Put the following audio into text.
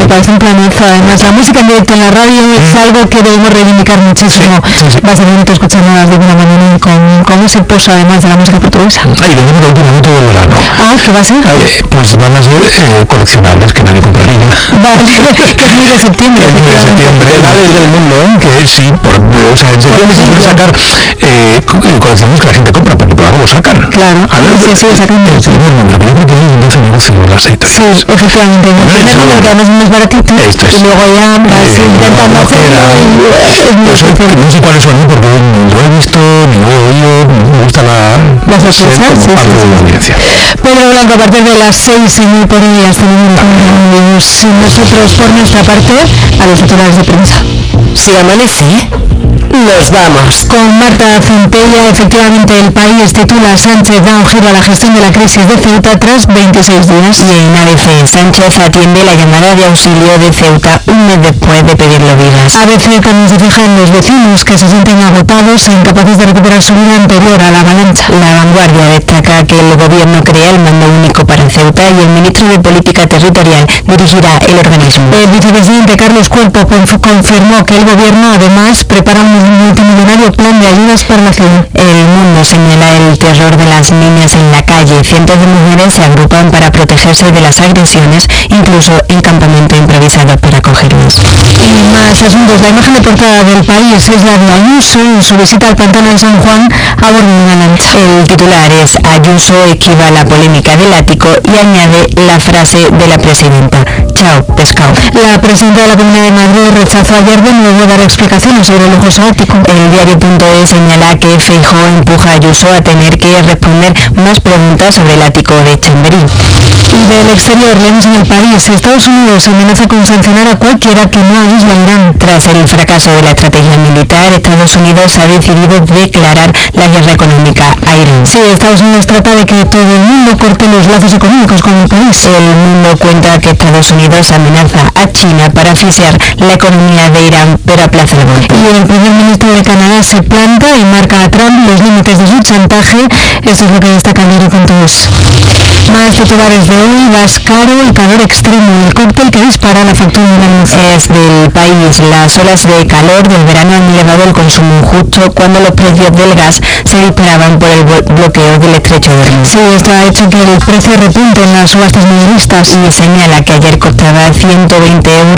parece un planazo. Además, la música en directo en la radio es algo que debemos reivindicar muchísimo. Va a ser bonito escucharlas de alguna manera con ese peso, además de la música portuguesa. Y de la última nota del verano. ¿Qué va a ser? Pues van a ser coleccionables que nadie compraría. Vale, que es muy de septiembre. El 9 de septiembre, del mundo, que sí, o sea, en septiembre se puede sacar colecciones que la gente compra, porque por algo lo sacan. Claro, sí, sacando. La película tiene un 12 negocio de las editoriales. Sí, efectivamente. Que además es más baratito. Y luego ya vas intentando hacer... No sé cuáles son, porque no lo he visto, ni lo he oído, me gusta la sorpresa, sí. Pedro Blanco, a partir de las 6 y muy por hoy hasta nosotros, por nuestra parte, a los titulares de prensa. Si amanece, nos vamos. Con Marta Centella, efectivamente El País titula: Sánchez da un giro a la gestión de la crisis de Ceuta tras 26 días. Y en ABC, Sánchez atiende la llamada de auxilio de Ceuta un mes después de pedirlo vidas. ABC también se fija en los vecinos que se sienten agotados e incapaces de recuperar su vida anterior a la avalancha. La Vanguardia destaca que el gobierno crea el mando único para Ceuta y el ministro de Política Territorial dirigirá el organismo. El vicepresidente Carlos Cuerpo confirmó que el gobierno además prepara un multimillonario plan de ayudas para la ciudad. El Mundo señala el terror de las niñas en la calle. Cientos de mujeres se agrupan para protegerse de las agresiones, incluso en campamentos improvisados para acogerlos. Y más asuntos. La imagen de portada del País es la de Ayuso en su visita al pantano de San Juan a bordo de una lancha. El titular es: Ayuso esquiva la polémica del ático y añade la frase de la presidenta: chao, pescado. La presidenta de la Comunidad de Madrid rechazó ayer de nuevo dar explicaciones sobre el lujoso ático. El diario.es señala que Feijóo empuja a Ayuso a tener que responder más preguntas sobre el ático de Chamberí. Y del exterior, leemos en El País: Estados Unidos amenaza con sancionar a cualquiera que no aísle a Irán. Tras el fracaso de la estrategia militar, Estados Unidos ha decidido declarar la guerra económica a Irán. Sí, Estados Unidos trata de que todo el mundo corte los lazos económicos con el país. El Mundo cuenta que Estados Unidos amenaza a China para asfixiar la economía de Irán, pero aplaza el golpe. Y el primer ministro de Canadá se planta y marca a Trump los límites de su chantaje. Eso es lo que destaca el diario.es. Más titulares de hoy: gas caro y calor extremo, el cóctel que dispara la factura de la luz. Es del País. Las olas de calor del verano han elevado el consumo justo cuando los precios del gas se disparaban por el bloqueo del estrecho de Hormuz. Sí, esto ha hecho que el precio repunte en las subastas minoristas. Y señala que ayer costaba 120 €